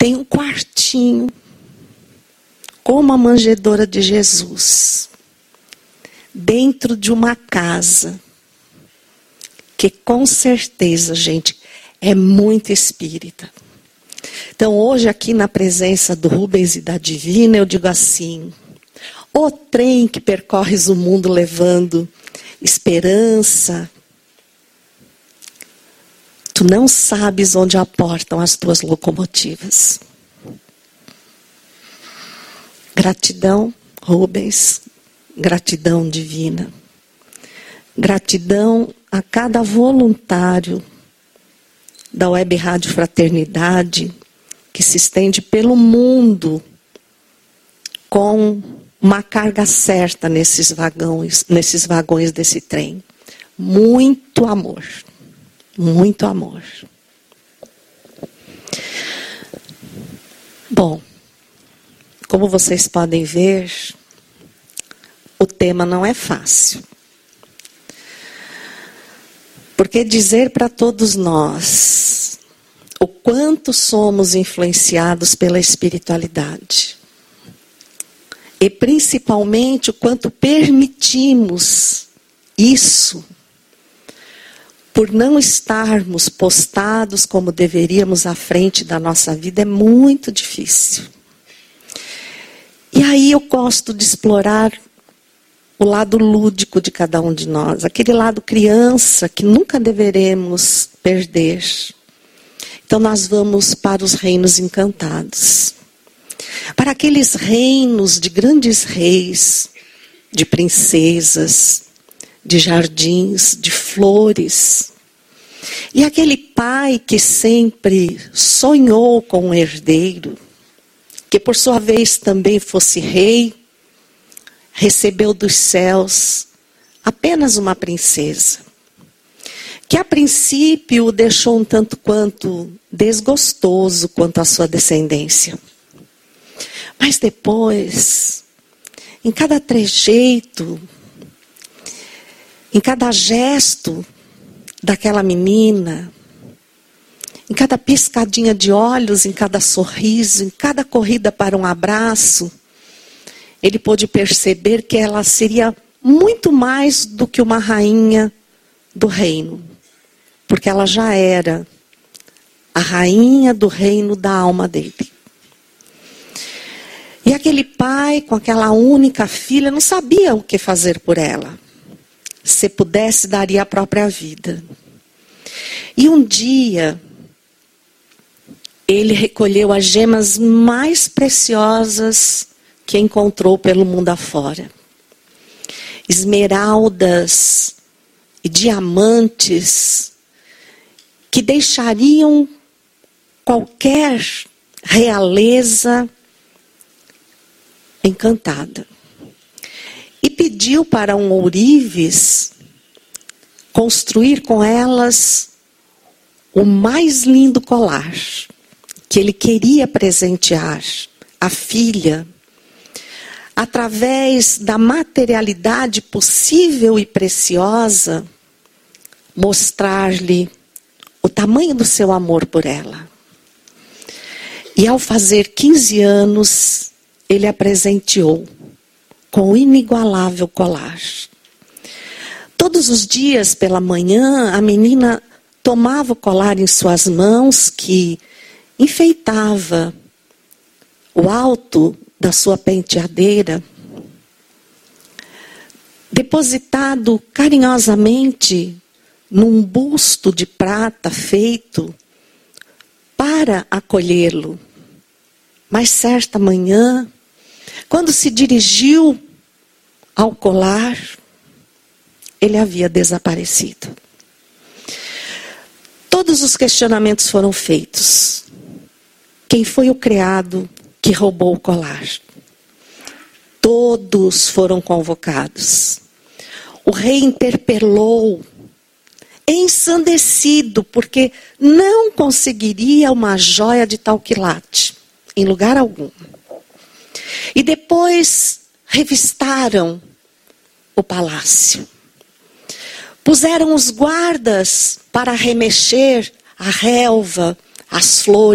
tem um quartinho, como a manjedoura de Jesus, dentro de uma casa, que com certeza, gente, é muito espírita. Então hoje aqui na presença do Rubens e da Divina, eu digo assim: o trem que percorres o mundo levando esperança, tu não sabes onde aportam as tuas locomotivas. Gratidão, Rubens, gratidão divina. Gratidão a cada voluntário da Web Rádio Fraternidade, que se estende pelo mundo com uma carga certa nesses vagões desse trem. Muito amor. Muito amor. Bom, como vocês podem ver, o tema não é fácil. Porque dizer para todos nós o quanto somos influenciados pela espiritualidade, e principalmente o quanto permitimos isso, por não estarmos postados como deveríamos à frente da nossa vida, é muito difícil. E aí eu gosto de explorar o lado lúdico de cada um de nós, aquele lado criança que nunca deveremos perder. Então nós vamos para os reinos encantados, para aqueles reinos de grandes reis, de princesas, de jardins, de flores. E aquele pai que sempre sonhou com um herdeiro, que por sua vez também fosse rei, recebeu dos céus apenas uma princesa, que a princípio o deixou um tanto quanto desgostoso quanto à sua descendência. Mas depois, em cada trejeito, em cada gesto daquela menina, em cada piscadinha de olhos, em cada sorriso, em cada corrida para um abraço, ele pôde perceber que ela seria muito mais do que uma rainha do reino, porque ela já era a rainha do reino da alma dele. E aquele pai, com aquela única filha, não sabia o que fazer por ela. Se pudesse, daria a própria vida. E um dia, ele recolheu as gemas mais preciosas que encontrou pelo mundo afora. Esmeraldas e diamantes que deixariam qualquer realeza encantada. E pediu para um ourives construir com elas o mais lindo colar que ele queria presentear à filha, através da materialidade possível e preciosa, mostrar-lhe o tamanho do seu amor por ela. E ao fazer 15 anos, ele a presenteou com o inigualável colar. Todos os dias pela manhã, a menina tomava o colar em suas mãos, que enfeitava o alto da sua penteadeira, depositado carinhosamente num busto de prata feito para acolhê-lo. Mas certa manhã, quando se dirigiu ao colar, ele havia desaparecido. Todos os questionamentos foram feitos. Quem foi o criado que roubou o colar? Todos foram convocados. O rei interpelou, ensandecido, porque não conseguiria uma joia de tal quilate, em lugar algum. E depois revistaram o palácio. Puseram os guardas para remexer a relva, as flores.